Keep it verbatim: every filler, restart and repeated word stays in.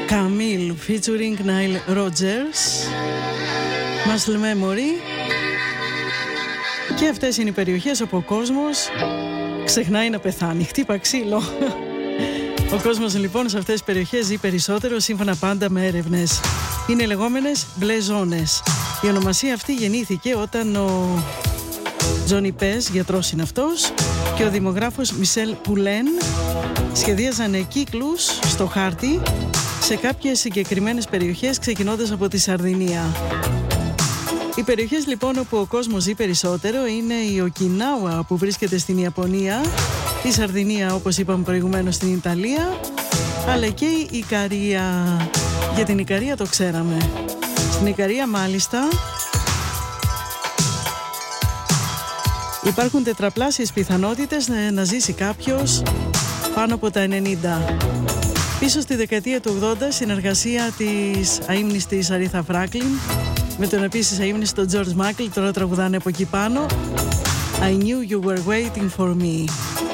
Camille featuring Nile Rodgers, Muscle Memory. Και αυτές είναι οι περιοχές όπου ο κόσμος ξεχνάει να πεθάνει. Χτύπα ξύλο. Ο κόσμος λοιπόν σε αυτές τις περιοχές ζει περισσότερο σύμφωνα πάντα με έρευνες. Είναι λεγόμενες μπλε ζώνες. Η ονομασία αυτή γεννήθηκε όταν ο Τζόνι Πες, γιατρός είναι αυτός, και ο δημογράφος Μισελ Πουλέν σχεδίαζαν κύκλους στο χάρτη σε κάποιες συγκεκριμένες περιοχές, ξεκινώντας από τη Σαρδινία. Οι περιοχές λοιπόν όπου ο κόσμος ζει περισσότερο είναι η Οκινάουα, που βρίσκεται στην Ιαπωνία, η Σαρδινία όπως είπαμε προηγουμένως στην Ιταλία, αλλά και η Ικαρία. Για την Ικαρία το ξέραμε. Στην Ικαρία μάλιστα υπάρχουν τετραπλάσιες πιθανότητες να ζήσει κάποιος πάνω από τα ενενήντα. Πίσω στη δεκαετία του ογδόντα, συνεργασία της αείμνηστης Αρίθα Φράγκλιν με τον επίσης αείμνηστο George Michael, τώρα τραγουδάνε από εκεί πάνω I knew you were waiting for me.